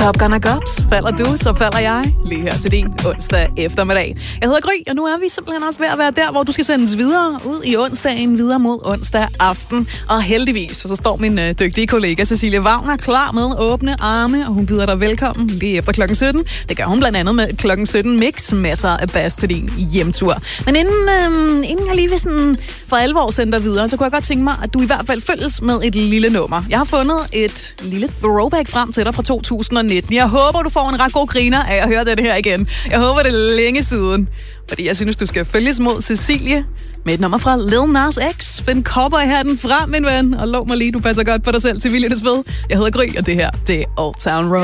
Top Gun og Gobs. Falder du, så falder jeg. Lige her til din onsdag eftermiddag. Jeg hedder Gry, og nu er vi simpelthen også ved at være der, hvor du skal sendes videre ud i onsdagen, videre mod onsdag aften. Og heldigvis, så står min dygtige kollega Cecilie Wagner klar med åbne arme, og hun byder dig velkommen lige efter klokken 17. Det gør hun blandt andet med klokken 17 mix, masser af bas til din hjemtur. Men inden jeg lige vil sådan for alvor sende dig videre, så kunne jeg godt tænke mig, at du i hvert fald følges med et lille nummer. Jeg har fundet et lille throwback frem til dig fra 2019. Jeg håber, du får en ret god griner af at høre det her igen. Jeg håber, det er længe siden. Fordi jeg synes, du skal følges mod Cecilie med et nummer fra Lil Nas X. Find cowboyhatten frem, min ven. Og lov mig lige, du passer godt på dig selv til Vildhedens ved. Jeg hedder Gry, og det her, det er Old Town Road.